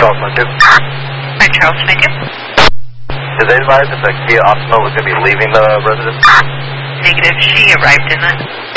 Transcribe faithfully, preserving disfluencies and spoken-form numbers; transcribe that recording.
Charles one two. Hi, Charles, thank you. Did they advise if the Kia Optima was going to be leaving the residence? Negative. She arrived in that.